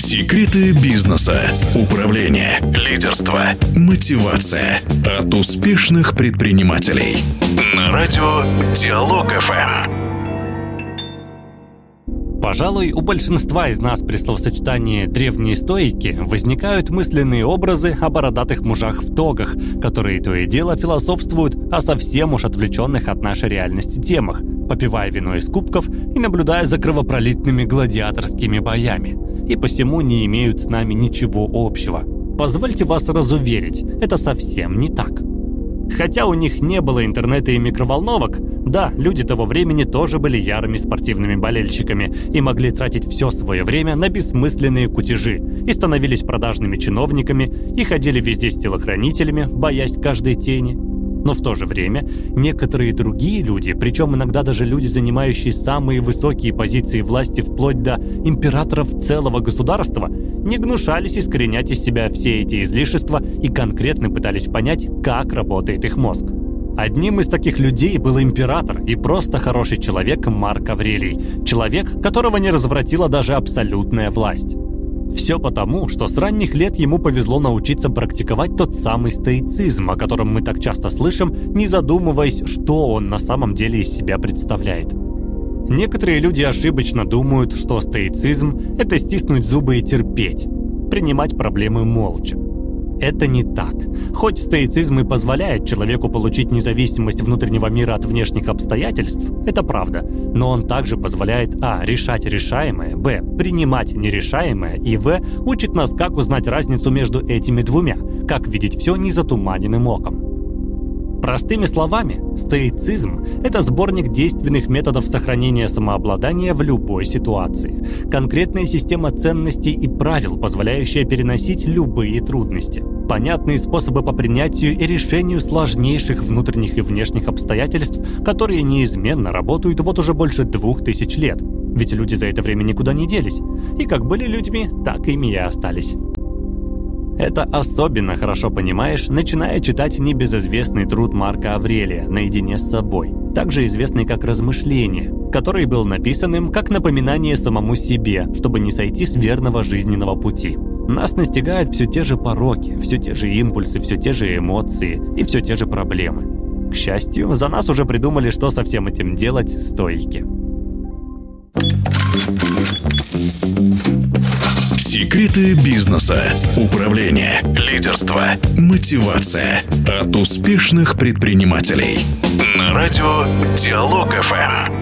Секреты бизнеса, управления, лидерства, мотивация от успешных предпринимателей. На радио Диалог ФМ. Пожалуй, у большинства из нас при словосочетании «древние стоики» возникают мысленные образы о бородатых мужах в тогах, которые то и дело философствуют о совсем уж отвлеченных от нашей реальности темах, попивая вино из кубков и наблюдая за кровопролитными гладиаторскими боями, и посему не имеют с нами ничего общего. Позвольте вас разуверить, это совсем не так. Хотя у них не было интернета и микроволновок, да, люди того времени тоже были ярыми спортивными болельщиками и могли тратить все свое время на бессмысленные кутежи, и становились продажными чиновниками, и ходили везде с телохранителями, боясь каждой тени. Но в то же время некоторые другие люди, причем иногда даже люди, занимающие самые высокие позиции власти вплоть до императоров целого государства, не гнушались искоренять из себя все эти излишества и конкретно пытались понять, как работает их мозг. Одним из таких людей был император и просто хороший человек Марк Аврелий, человек, которого не развратила даже абсолютная власть. Все потому, что с ранних лет ему повезло научиться практиковать тот самый стоицизм, о котором мы так часто слышим, не задумываясь, что он на самом деле из себя представляет. Некоторые люди ошибочно думают, что стоицизм – это стиснуть зубы и терпеть, принимать проблемы молча. Это не так. Хоть стоицизм и позволяет человеку получить независимость внутреннего мира от внешних обстоятельств, это правда, но он также позволяет а. решать решаемое, б. принимать нерешаемое и в. учит нас, как узнать разницу между этими двумя, как видеть все незатуманенным оком. Простыми словами, стоицизм – это сборник действенных методов сохранения самообладания в любой ситуации, конкретная система ценностей и правил, позволяющая переносить любые трудности, понятные способы по принятию и решению сложнейших внутренних и внешних обстоятельств, которые неизменно работают вот уже больше 2000 лет, ведь люди за это время никуда не делись, и как были людьми, так ими и остались. Это особенно хорошо понимаешь, начиная читать небезызвестный труд Марка Аврелия «Наедине с собой», также известный как «Размышления», который был написан им как напоминание самому себе, чтобы не сойти с верного жизненного пути. Нас настигают все те же пороки, все те же импульсы, все те же эмоции и все те же проблемы. К счастью, за нас уже придумали, что со всем этим делать стоики. Секреты бизнеса, управления, лидерства, мотивация от успешных предпринимателей. На радио Диалог ФМ.